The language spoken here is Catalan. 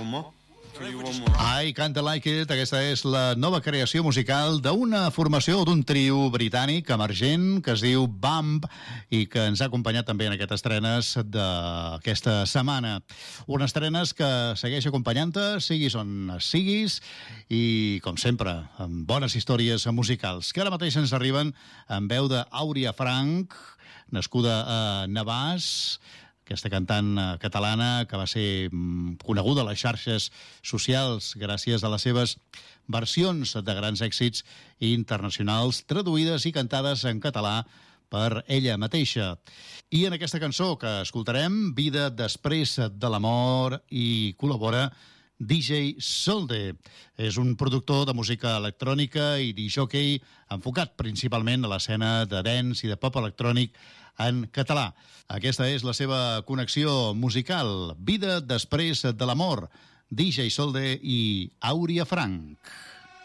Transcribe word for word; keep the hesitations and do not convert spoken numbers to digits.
some more. Can you one more? I Can't Like It, aquesta és la nova creació musical d'una formació d'un trio britànic emergent que es diu Bump i que ens ha acompanyat també en aquestes estrenes d'aquesta setmana. Unes estrenes que segueix acompanyant-te, siguis on siguis i, com sempre, amb bones històries musicals que ara mateix ens arriben en veu d'Àuria Franch, nascuda a Navàs, aquesta cantant catalana que va ser coneguda a les xarxes socials gràcies a les seves versions de grans èxits internacionals traduïdes i cantades en català per ella mateixa. I en aquesta cançó que escoltarem, Vida després de l'amor, i col·labora D J Solde. És un productor de música electrònica i disc-jockey enfocat principalment a l'escena de dance i de pop electrònic en català. Aquesta és la seva connexió musical. Vida després de l'amor, D J Solde i Àuria Franch.